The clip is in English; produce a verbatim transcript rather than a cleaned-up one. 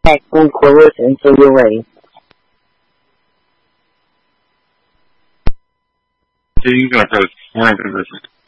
back when Clarissa until you're ready. So you're going to post one of this.